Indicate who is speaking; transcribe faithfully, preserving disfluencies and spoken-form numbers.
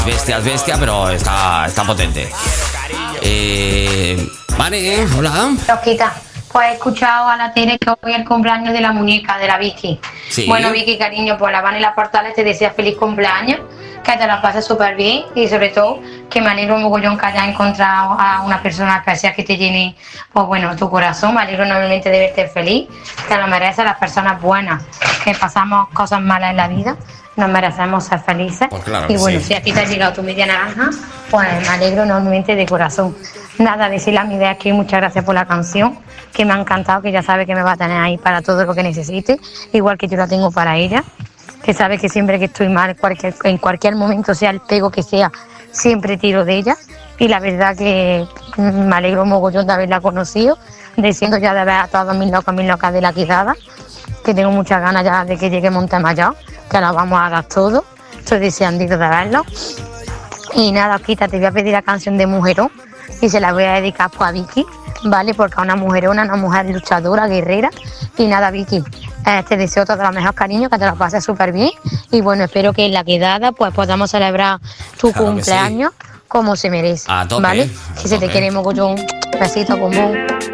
Speaker 1: bestia, es bestia, pero está, está potente. Eh, vale, hola.
Speaker 2: Rosquita, pues he escuchado a la Tere que hoy es el cumpleaños de la muñeca, de la Vicky.
Speaker 1: Sí.
Speaker 2: Bueno, Vicky, cariño, pues la Van y la Portales te desea feliz cumpleaños, que te la pases súper bien y sobre todo que me alegro un mogollón que hayas encontrado a una persona especial que te llene, pues bueno, tu corazón. Me alegro enormemente de verte feliz, que lo merecen las personas buenas, que pasamos cosas malas en la vida. Nos merecemos ser felices.
Speaker 1: Pues claro
Speaker 2: y
Speaker 1: que
Speaker 2: bueno,
Speaker 1: sí.
Speaker 2: si a ti te ha llegado tu media naranja, pues me alegro enormemente de corazón. Nada, decirle a mi idea que muchas gracias por la canción, que me ha encantado, que ya sabe que me va a tener ahí para todo lo que necesite, igual que yo la tengo para ella, que sabe que siempre que estoy mal, cualquier, en cualquier momento, sea el pego que sea, siempre tiro de ella. Y la verdad que me alegro un mogollón de haberla conocido, diciendo ya de ver a todos mis locos, mis locas de la quedada, que tengo muchas ganas ya de que llegue Montemayor, que la vamos a dar todo. Estoy deseandito de verlo. Y nada, Quita, te voy a pedir la canción de Mujerón y se la voy a dedicar pues, a Vicky, ¿vale? Porque es una mujerona, una mujer luchadora, guerrera. Y nada, Vicky, eh, te deseo todo lo mejor, cariño, que te lo pases súper bien. Y bueno, espero que en la quedada pues podamos celebrar tu
Speaker 1: Claro que
Speaker 2: cumpleaños
Speaker 1: sí.
Speaker 2: como se merece,
Speaker 1: A tope,
Speaker 2: ¿vale?
Speaker 1: a
Speaker 2: Que se te
Speaker 1: tope.
Speaker 2: quiere mogollón. Besito, bombón.